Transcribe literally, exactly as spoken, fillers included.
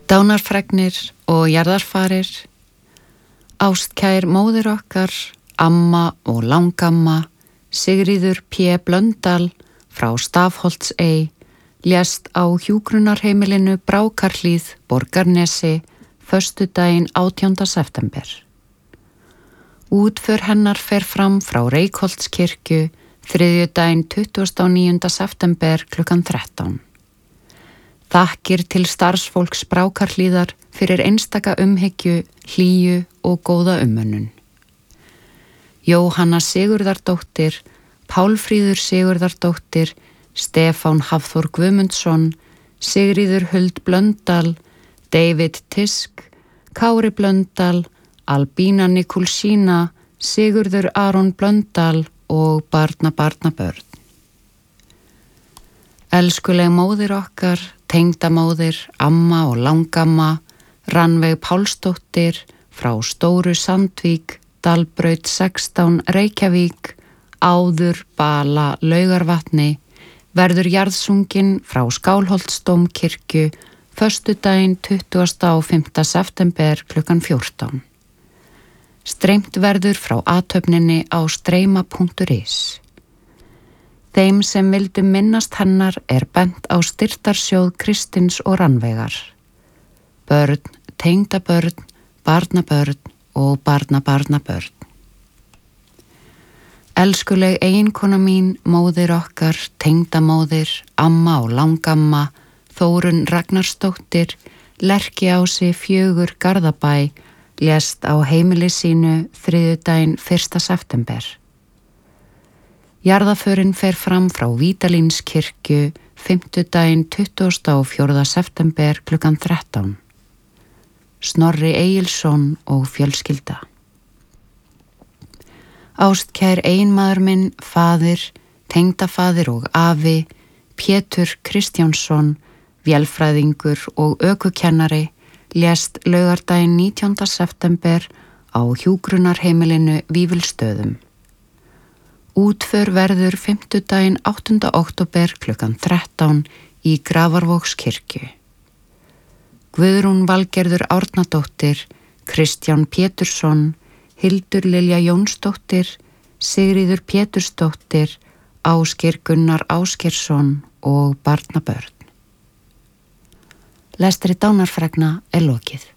Dánarfregnir og jarðarfarir. Ástkær móðir okkar, amma og langamma, Sigríður P. Blöndal frá Stafholtsey, lést á hjúkrunarheimilinu Brákarhlíð, Borgarnesi, föstudaginn átjánda september. Útför hennar fer fram frá Reykholtskirkju, þriðjudaginn tuttugasta og níunda september klukkan þrettán. Þakkir til starfsfólks Brákarhlíðar fyrir einstaka umhyggju, hlýju og góða umönnun. Jóhanna Sigurðardóttir, Pálfríður Sigurðardóttir, Stefán Hafþór Guðmundsson, Sigríður Huld Blöndal, David Tisk, Kári Blöndal, Albína Nikulsína, Sigurður Aron Blöndal og barna barna börn. Elskuleg móðir okkar, tengdamóðir, amma og langamma, Rannveig Pálsdóttir frá Stóru Sandvík, Dalbraut sextán Reykjavík, áður Bala Laugarvatni, verður jarðsungin frá Skálholtsdómkirkju, föstudaginn tuttugasta og fimmta september klukkan fjórtán. Streymt verður frá athöfninni á streyma punktur is. Þeim sem vildu minnast hennar er bent á styrktarsjóð Kristins og Rannveigar. Börn, tengdabörn, barnabörn og barnabarnabörn. Elskuleg eiginkona mín, móðir okkar, tengdamóðir, amma og langamma, Þórunn Ragnarsdóttir, Lerkiási fjögur Garðabæ, lést á heimili sínu þriðjudaginn fyrsta september. Jarðaförin fer fram frá Vídalínskirkju fimmtudaginn tuttugasta og fjórða september klukkan þrettán. Snorri Egilsson og fjölskylda. Ástkær eiginmaður minn, faðir, tengdafaðir og afi, Pétur Kristjánsson, vélfræðingur og ökukennari, lést laugardaginn nítjánda september á hjúkrunarheimilinu Vífilsstöðum. Útför verður fimmtudaginn áttunda október klukkan þrettán í Grafarvogskirkju. Guðrún Valgerður Árnadóttir, Kristján Pétursson, Hildur Lilja Jónsdóttir, Sigríður Pétursdóttir, Ásgeir Gunnar Ásgeirsson og barnabörn. Lestri dánarfregna er lokið.